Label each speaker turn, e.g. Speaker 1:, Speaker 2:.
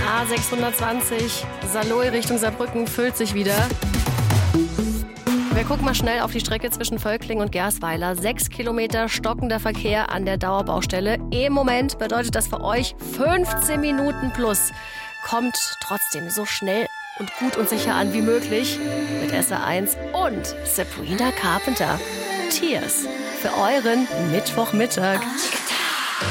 Speaker 1: A620 Saarlouis Richtung Saarbrücken füllt sich wieder. Wir gucken mal schnell auf die Strecke zwischen Völkling und Gersweiler. 6 Kilometer stockender Verkehr an der Dauerbaustelle. Im Moment bedeutet das für euch 15 Minuten plus. Kommt trotzdem so schnell und gut und sicher an wie möglich mit SR1 und Sabrina Carpenter. Tears für euren Mittwochmittag.